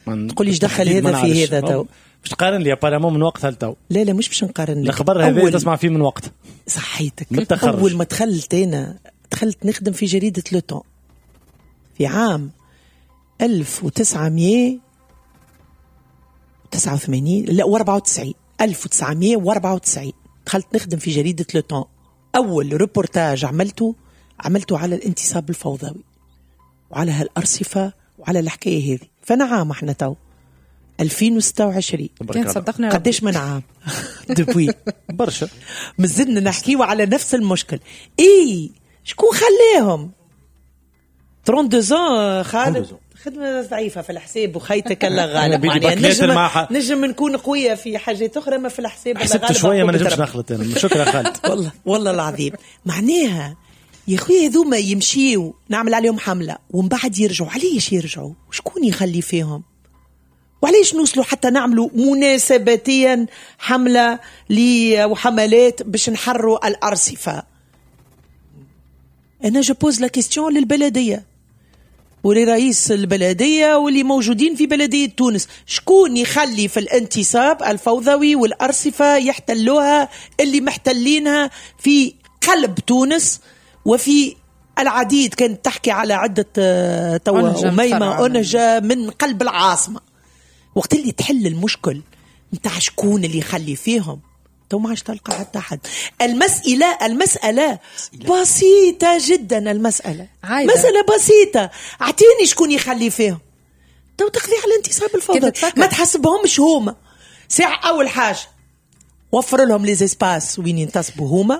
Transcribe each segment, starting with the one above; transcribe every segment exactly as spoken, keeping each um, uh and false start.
تقول لي ايش دخل هذا في هذا تو باش تقارن لي ابارامون من وقتها لتو. لا لا مش باش نقارن لك الخبر هذا تسمع فيه من وقت صحيتك. اول ما دخلت انا دخلت نخدم في جريدة لو طون في عام ألف وتسعمية وتسعة وثمانين لا وأربعة وتسعين ألف وتسعمية وأربعة وتسعين دخلت نخدم في جريدة لو طون. أول ريبورتاج عملته عملته على الانتصاب الفوضوي وعلى هالأرصفة وعلى الحكاية هذه. فأنا عام احنا تو ألفين وستة وعشرين كان صدقنا قديش من عام دبوي برشا مازلنا نحكيوا على نفس المشكل. إيه شكون خليهم اثنين وثلاثين خالد خدمة ضعيفة في الحساب وخيتك الله غالب يعني نجم, نجم نكون قوية في حاجات أخرى ما في الحساب حسبت شوية ما نجمش نخلط أنا. شكرا خالد والله والله العظيم معناها يا خويا هذوما يمشيوا نعمل عليهم حملة ومن بعد يرجعوا. عليش يرجعوا وشكون يخلي فيهم وعليش نوصلوا حتى نعملوا مناسبتيا حملة لي وحملات باش نحروا الأرصفة. أنا جبوز لا كيستيون للبلدية ولرئيس البلدية واللي موجودين في بلدية تونس شكون يخلي في الانتصاب الفوضوي والأرصفة يحتلوها اللي محتلينها في قلب تونس وفي العديد. كانت تحكي على عدة توا وميمة أنجة من قلب العاصمة. وقت اللي تحل المشكل متاع شكون اللي يخلي فيهم تو ما عادش تلقى حتى حد. المسألة المسألة بسيطة جدا. المسألة عايدة. مسألة بسيطة اعطيني شكون يخلي فيهم تو تقضي على الانتصاب الفوضوي. ما تحسبهمش هما ساعة. أول حاجة وفر لهم لي زيسباس وين ينتصبوا هما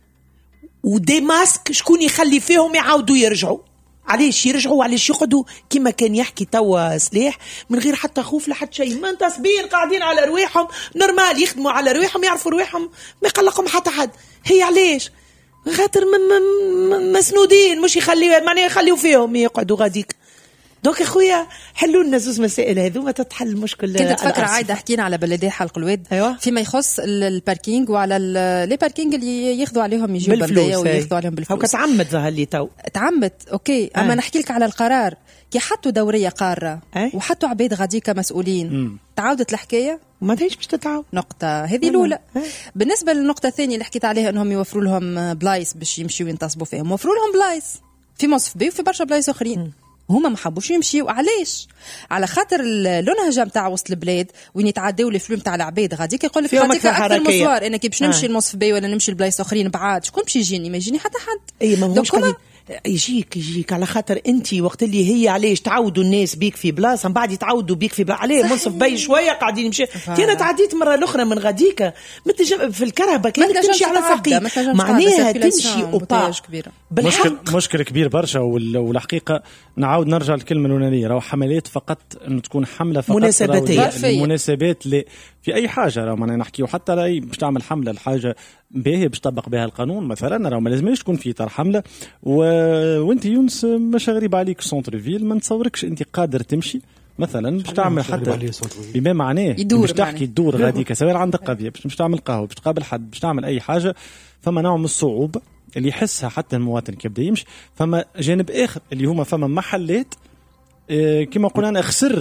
ودي ماسك شكون يخلي فيهم يعاودوا يرجعوا. عليش يرجعوا عليش يقعدوا كما كان يحكي توا سلاح من غير حتى خوف لحد شيء. ما انتصبين قاعدين على رواحهم نورمال يخدموا على رواحهم يعرفوا رواحهم ما يقلقهم حتى حد. هي عليش خاطر مسنودين مش يخليوا معناه يخليوا فيهم يقعدوا غاديك. دوك اخويا حلوا لنا زوز مسائل هذو ما تتحل المشكل. كنت تفكر عايده حكينا على بلديه حلق الواد أيوة. فيما يخص الباركينج وعلى لي باركينج اللي ياخذوا عليهم يجيو بلديه وياخذوا عليهم بالفلوس. هاكا تعمد ظهر لي تو تعمد اوكي اما آه. نحكي لك على القرار كي حطوا دوريه قاره آه. وحطوا عبيد غاديكا مسؤولين مم. تعاودت الحكايه ما تهيش باش تتعاود. نقطه هذه الاولى. آه. بالنسبه للنقطه الثانيه اللي حكيت عليها انهم يوفروا لهم بلايص باش يمشيو ينتصبوا فيهم وفروا لهم بلايص في مصف بي وفي برشا بلايص اخرين. مم. هما ما حبوش يمشيوا. علاش؟ على خاطر اللونهجه نتاع وسط البلاد وين يتعداو لي فلو نتاع العباد غاديك يقول لك غاديك اكثر مصوار انا كي باش نمشي لمصف بي ولا نمشي لبلايص اخرين بعاد شكون باش يجيني؟ ما يجيني حتى حد. اي ما هوش يجيك يجيك على خاطر انت وقت اللي هي علاش تعودوا الناس بيك في بلاصه من بعد يتعودوا بيك في بلاصه عليه منصف بي شويه قاعدين نمشي. كي تعديت مره الاخرى من غاديك في الكهرباء كانك تمشي على ساقي معناها تمشي اوبا مشكل مشكل كبير برشا. والحقيقه نعاود نرجع للكلمه الاولانيه راهو حملات فقط انه تكون حمله فقط مناسبات المناسبات اللي في اي حاجه راهو معناها نحكيو حتى راهي باش تعمل حمله الحاجه باهي باش تطبق بها القانون مثلا راهو ما لازمش تكون في اطار حمله و... وانت يونس مش غريب عليك سونتر فيل ما نتصوركش انت قادر تمشي مثلا باش تعمل حتى بما معناه باش تحكي الدور غاديك سواء عندك قضيه باش تعمل قهوه باش تقابل حد باش تعمل اي حاجه فما نوع من الصعوبه اللي يحسها حتى المواطن كي يبدا يمشي. فما جانب اخر اللي هما فما محلات كما قلنا انا خسر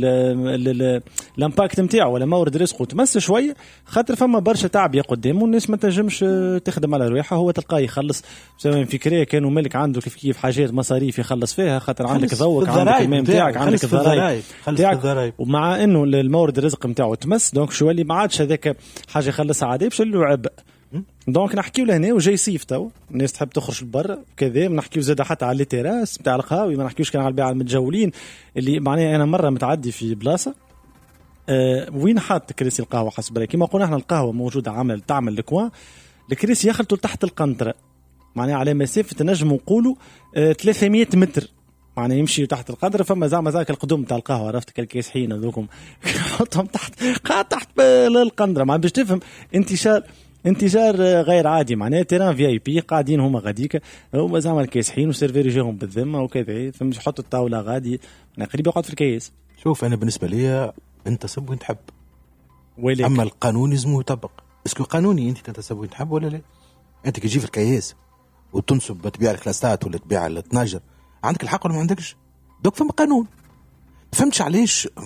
الامباكت نتاعو ولا مورد رزقه تمس شويه خاطر فما برشا تعب يا قدامه والناس ما تنجمش تخدم على رواحها. هو تلقاه يخلص سواء فكريه كانوا ملك عنده كيف كيف حاجات مصاريف يخلص فيها خاطر عندك ذوق عندك المام نتاعك عندك الضرايب ومع انه المورد الرزق نتاعو تمس دونك شو اللي ما عادش هذاك حاجه يخلصها عادي باش له عبء. دونك نحكيو لهنا وجاي صيف تو الناس تحب تخرج لبرا كذا نحكيو زاده حتى على التراس نتاع القهاوي ما نحكيوش كان على البيع المتجولين اللي معناها انا مره متعدي في بلاصه أه وين حاط كراسي القهوه حسب كما قلنا احنا القهوه موجوده عمل تعمل الكوان الكراسي يخلطوا تحت القنطره معناها على مسافه تنجموا نقولوا أه ثلاثمية متر معناها يمشي تحت القدر. فما زعما ذاك القدوم تاع القهوه عرفت الكاسحين هذوكم حطهم تحت قاعد تحت القندره ما باش تفهم انتشار انتشار غير عادي معناه تيران في اي بي قاعدين هما غاديك هما زعما الكاسحين وسيرفير يجيهم بالذمه وكذا فمش يحطوا الطاوله غادي انا قريب يقعد في الكيس. شوف انا بالنسبه لي انت سب وين تحب اما القانون لازم يطبق. اسكو قانوني انت تنتسب وين تحب ولا لا؟ انت كي تجي في الكيس وتنسب تبيع الكلاسات ولا تبيع التناجر عندك الحق ولا ما عندكش؟ دوك فما قانون. فهمتش علاش